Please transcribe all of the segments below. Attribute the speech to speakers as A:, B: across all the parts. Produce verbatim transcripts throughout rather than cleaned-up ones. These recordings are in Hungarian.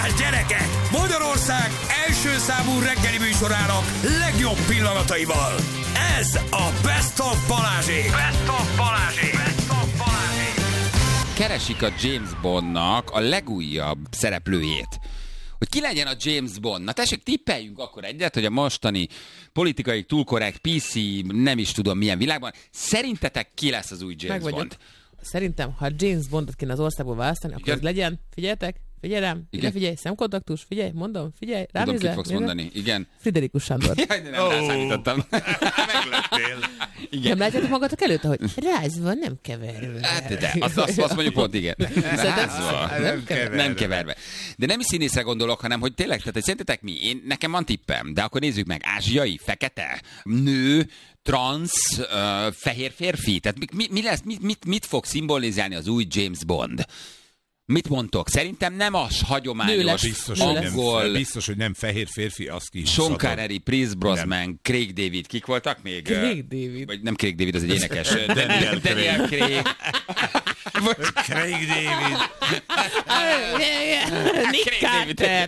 A: Hurrás, gyerekek! Magyarország első számú reggeli műsorának legjobb pillanataival. Ez a Best of Balázsék! Best of Balázsék! Best of Balázsék!
B: Keresik a James Bondnak a legújabb szereplőjét. Hogy ki legyen a James Bond? Na tessék, tippeljünk akkor egyet, hogy a mostani politikai túlkorrekt pé cé, nem is tudom milyen világban, szerintetek ki lesz az új James Bond?
C: Szerintem, ha James Bondot kéne az országból választani, akkor
B: Igen.
C: az legyen, figyeljetek, figyelj rám, ide figyelj, szemkontaktus, figyelj, mondom, figyelj, rám
B: Tudom,
C: nézel,
B: kit fogsz
C: nézel?
B: mondani, igen.
C: Friderikus Sándor.
B: Jaj, de nem oh. rászállítottam.
A: Meglettél.
B: Igen.
C: Nem látjátok magatok előtte, hogy rázva, nem keverve.
B: Hát, de azt, azt, azt mondjuk pont igen. Rázva.
C: Nem keverve.
B: Nem keverve. De nem is színészre gondolok, hanem hogy tényleg, tehát hogy szerintetek mi? Én, nekem van tippem, de akkor nézzük meg. Ázsiai, fekete, nő, transz, uh, fehér férfi. Tehát mi, mi lesz, mit, mit, mit fog szimbolizálni az új James Bond? Mit mondtok? Szerintem nem az hagyományos
D: Biztos, hogy
B: angol...
D: nem, biztos, hogy nem fehér férfi, az ki.
B: Sean Connery, Pierce Brosnan, Craig David, kik voltak még?
C: Craig David.
B: Vagy nem Craig David, az egy énekes.
D: Daniel
B: Daniel Craig.
D: Craig David.
C: Nick Carter.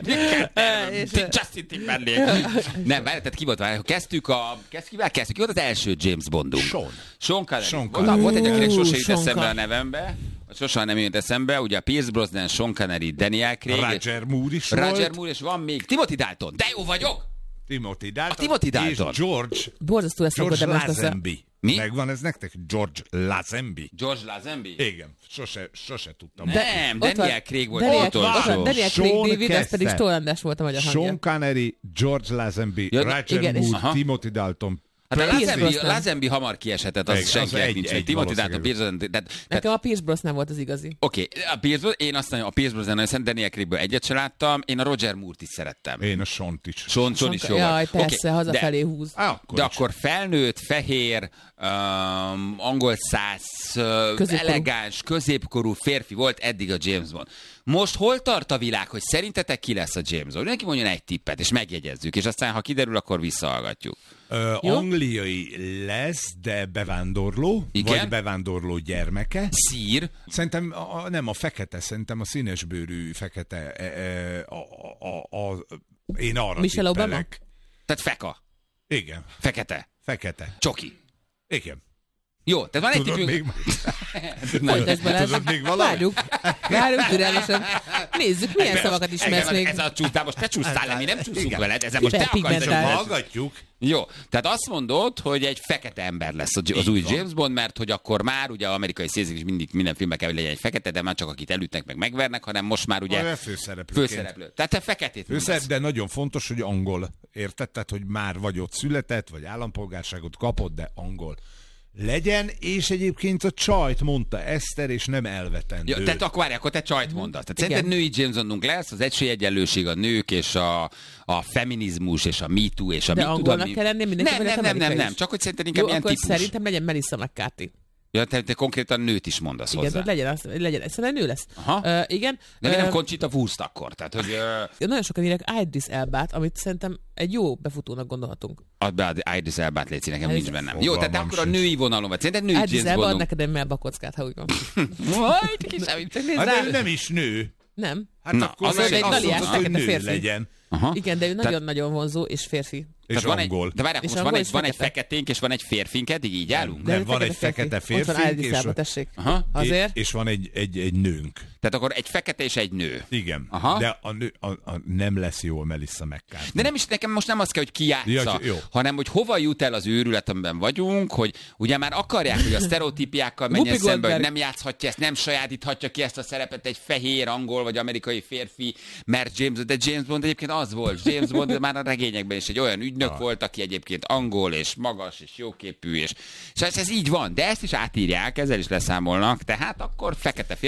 B: Justin Timberlake. Nem, várj, tehát ki volt, várj, kezdtük a... Kezd, kivel kezdtük? Ki volt az első James Bondunk?
D: Sean.
B: Sean Connery.
D: Sean
B: Volt,
D: Connery.
B: volt egy, akinek sose jut
C: Sean
B: eszembe a
C: Connery.
B: nevembe. Sosem nem jött eszembe. Ugye a Pierce Brosnan, Sean Connery, Daniel Craig.
D: Roger Moore is
B: Roger
D: volt.
B: Moore, és van még Timothy Dalton. De jó vagyok!
D: Timothy Dalton.
B: A Timothy Dalton.
D: És George.
C: Borzasztó lesz akkor,
D: George
C: de most lesz a...
D: Lazenby.
B: Mi?
D: Megvan ez nektek? George Lazenby.
B: George Lazenby?
D: Igen, sose, sose tudtam.
B: Nem,
C: Ott
B: Daniel
C: van.
B: Craig volt
C: Daniel,
B: az utolsó.
C: ott van, Daniel Craig
D: Sean
C: David, az pedig
D: kezdte.
C: Stolandás volt a magyar hangja.
D: Sean Connery, George Lazenby,
B: Ja,
D: Roger
C: igen, és-
D: Moore,
B: Aha.
D: Timothy Dalton.
B: Hát a
C: Pierce
B: Lazenby,
C: Brosnan.
B: Lazenby hamar kiesetett, az
D: Egy- az
B: senkinek
D: egy-
B: nincs.
D: egy
B: Timothy Dalton,
D: valószínűleg.
B: Pierce Brosnan, tehát,
C: Nekem a Pierce Brosnan volt az igazi.
B: oké, okay, a Pierce, én azt mondom, a Pierce Brosnan, nagyon szeretem, Daniel Craigből egyet se láttam, én a Roger Moore-t is szerettem.
D: Én a Sont is.
B: Sean, Sean is jó
C: Jaj,
B: volt.
C: persze,
B: Oké,
C: hazafelé
B: de,
C: húz.
D: Á, akkor
B: de
D: is.
B: akkor felnőtt, fehér, um, angol száz, uh,
C: Középkorú.
B: elegáns, középkorú férfi volt eddig a James Bond. Most hol tart a világ, hogy szerintetek ki lesz a James Bond? Mindenki mondjon egy tippet, és megjegyezzük, és aztán, ha kiderül, akkor visszahallgatjuk.
D: Ö,
C: Jó?
D: angliai lesz, de bevándorló,
B: Igen?
D: vagy bevándorló gyermeke.
B: Szír,
D: Szerintem a, nem a fekete, szerintem a színesbőrű fekete. E, e, a, a, a, a, én arra
C: Michelle Obama?
D: tippelek.
B: tehát feka,
D: Igen,
B: fekete,
D: fekete.
B: csoki.
D: Igen.
B: Jó, tehát van egy
D: Tudod
B: tippünk.
D: még,
C: Folytasd, Balázs.
D: tudod még valamit?
C: Várjuk, várjuk türelmesen. Nézzük, milyen szavakat ismersz még.
B: Ez a csúsztál, most te csúsztál le, mi nem csúszunk
D: Igen.
B: veled, ezen most te akarsz.
C: Hiperpigmentált.
D: Hallgatjuk.
B: Jó, tehát azt mondod, hogy egy fekete ember lesz az, az új
D: van.
B: James Bond, mert hogy akkor már ugye amerikai színészek is mindig minden filmben kell, hogy legyen egy fekete, de már csak akit elütnek meg megvernek, hanem most már ugye
D: Ugye, főszereplőként.
B: főszereplő. Tehát te feketét
D: Főszer,
B: mondasz.
D: de nagyon fontos, hogy angol. Érted? Tehát, hogy már vagy ott született, vagy állampolgárságot kapott, de angol legyen, és egyébként a csajt mondta Eszter, és nem elvetendő.
B: Ja, tehát akkor várj, akkor te csajt mondasz. Tehát szerinted
C: Igen.
B: női James Bondunk lesz, az esélyegyenlőség, a nők és a, a feminizmus és a Me Too és a
C: De
B: mit
C: angolnak
B: tudom, mi-
C: kell lenni mindenképpen,
B: Nem, nem,
C: ez
B: nem, nem,
C: amerikai
B: nem,
C: is.
B: csak hogy szerinted inkább
C: Jó,
B: ilyen
C: akkor
B: típus.
C: szerintem legyen Melissa McCarthy.
B: Ja, te, te konkrétan nőt is mondasz
C: Igen,
B: hozzá.
C: tehát legyen, az, legyen, szerintem nő lesz.
B: Aha.
C: Uh, igen.
B: De mi nem
C: Ö,
B: Conchita Wurst akkor? Tehát, hogy uh,
C: Nagyon sokan írják Idris Elbát, amit szerintem egy jó befutónak gondolhatunk.
B: add be az Idris Elbát, légy nekem
C: Ez-
B: nincs bennem. Jó, tehát
D: Fogalmam
B: akkor a
D: sincs.
B: női vonalon vagy. Szerinted női
C: Idris
B: James
C: Elba ad
B: Bondunk?
C: neked egy melbakockát, ha úgy van.
B: Majd kisebb.
C: Csak nézd
D: Hát
C: rá.
D: de ő nem is nő.
C: Nem.
D: Hát
B: Na,
D: akkor
B: az
D: meg
B: egy
D: azt
C: Daliás
D: mondod, hogy
C: fekete
D: nő
C: férfi.
D: legyen.
B: Aha.
C: Igen, de ő
B: Tehát-
C: nagyon-nagyon vonzó és férfi.
D: És
B: van
D: angol.
B: egy, de várják,
C: És
B: most van
C: angol
B: egy,
C: és
B: van egy
C: fekete.
B: feketénk, és van egy férfink, eddig így állunk?
C: De
D: Nem,
C: ő
D: van egy fekete
C: Ott
D: férfi,
C: van Idris
D: és
C: Elba,
D: a-
C: tessék.
B: Aha.
C: Azért?
D: És van egy, egy, egy nőnk.
B: Tehát akkor egy fekete és egy nő.
D: Igen.
B: Aha.
D: De a nő, a, a, nem lesz jól Melissa McCarthy.
B: De nem is, nekem most nem az kell, hogy ki játsza,
D: Ja, jó.
B: hanem hogy hova jut el az őrület, amiben vagyunk, hogy ugye már akarják, hogy a sztereotípiákkal menjen
C: Whoopi
B: szembe, hogy
C: Goldberg.
B: nem játszhatja ezt, nem sajátíthatja ki ezt a szerepet egy fehér, angol vagy amerikai férfi, mert James, de James Bond egyébként az volt. James Bond már a regényekben is egy olyan ügynök
D: Ah.
B: volt, aki egyébként angol és magas és jóképű, és, és ez, ez így van, de ezt is átírják, ezzel is leszámolnak, tehát akkor fekete férfi.